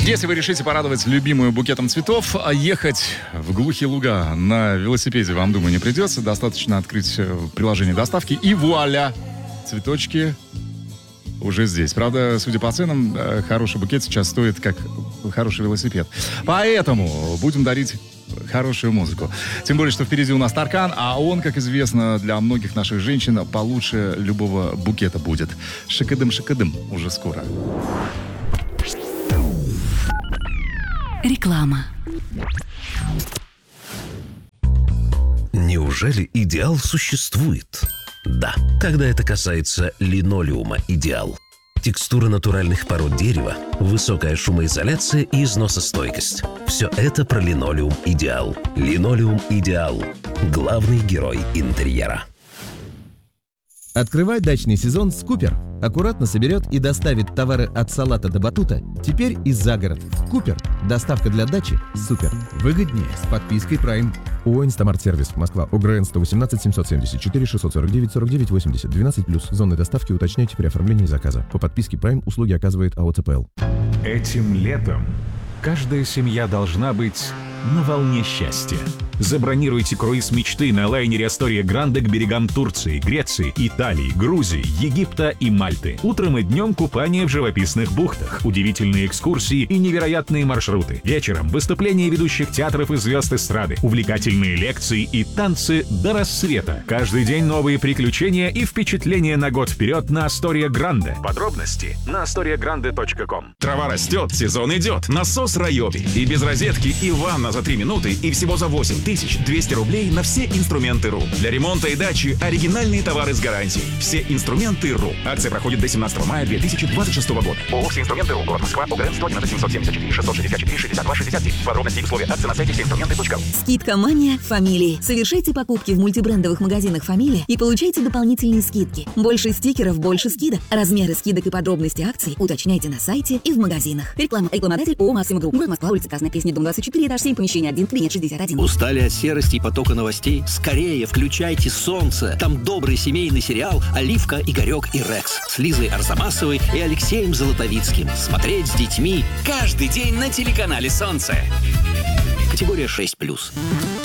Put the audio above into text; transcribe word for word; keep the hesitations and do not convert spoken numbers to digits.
Если вы решите порадовать любимую букетом цветов, а ехать в глухие луга на велосипеде вам, думаю, не придется. Достаточно открыть приложение доставки, и вуаля! Цветочки уже здесь. Правда, судя по ценам, хороший букет сейчас стоит как хороший велосипед. Поэтому будем дарить хорошую музыку. Тем более, что впереди у нас Таркан, а он, как известно, для многих наших женщин получше любого букета будет. Шикадым-шикадым уже скоро. Реклама. Неужели идеал существует? Да, когда это касается линолеума «Идеал». Текстура натуральных пород дерева, высокая шумоизоляция и износостойкость. Все это про линолеум «Идеал». Линолеум «Идеал» – главный герой интерьера. Открывай дачный сезон с Купер. Аккуратно соберет и доставит товары от салата до батута. Теперь и за город. Купер. Доставка для дачи. Супер. Выгоднее с подпиской Prime. ООО «Инстамарт-сервис», Москва, ОГРН сто восемнадцать семьсот семьдесят четыре шестьсот сорок девять сорок девять восемьдесят, двенадцать плюс. Зоны доставки уточняйте при оформлении заказа. По подписке Prime услуги оказывает АО ЦПЛ. Этим летом каждая семья должна быть на волне счастья. Забронируйте круиз мечты на лайнере Астория Гранде к берегам Турции, Греции, Италии, Грузии, Египта и Мальты. Утром и днем купание в живописных бухтах, удивительные экскурсии и невероятные маршруты. Вечером выступления ведущих театров и звезд эстрады, увлекательные лекции и танцы до рассвета. Каждый день новые приключения и впечатления на год вперед на Астория Гранде. Подробности на астория гранде точка ком. Трава растет, сезон идет. Насос Райоби. И без розетки, и ванна за три минуты, и всего за восемь тысяч двести рублей на все инструменты РУ. Для ремонта и дачи оригинальные товары с гарантией. Все инструменты РУ. Акция проходит до семнадцатого мая две тысячи двадцать шестого года. ООО «Все инструменты РУ». Город Москва. ОГРН сто одиннадцать семьсот семьдесят четыре шестьсот шестьдесят четыре шестьдесят два шестьдесят семь. Подробности и условия акции на сайте все инструменты точка ру. Скидка «Мания» Фамилии. Совершайте покупки в мультибрендовых магазинах «Фамилия» и получайте дополнительные скидки. Больше стикеров, больше скидок. Размеры скидок и подробности акций уточняйте на сайте и в магазинах. Реклама. Рекламодатель ООО «Максим Групп». Город Москва. Улица Красная Песня, дом двадцать четыре, этаж семь, помещение один, клиент шестьдесят один. Устали от серости и потока новостей? Скорее включайте «Солнце». Там добрый семейный сериал «Оливка, Игорек и Рекс» с Лизой Арзамасовой и Алексеем Золотовицким. Смотреть с детьми каждый день на телеканале «Солнце». Категория шесть плюс.